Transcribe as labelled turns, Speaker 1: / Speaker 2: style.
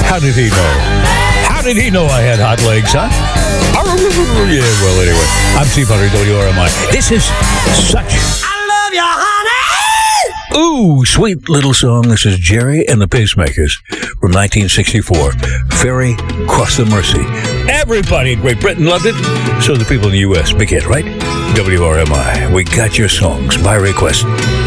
Speaker 1: How did he know? How did he know I had hot legs, huh? Yeah, well, anyway. I'm Steve Hunter, WRMI. This is such...
Speaker 2: I love you, honey!
Speaker 1: Ooh, sweet little song. This is Jerry and the Pacemakers from 1964. Ferry Cross the Mersey. Everybody in Great Britain loved it. So the people in the U.S. big hit, right? WRMI. We got your songs by request.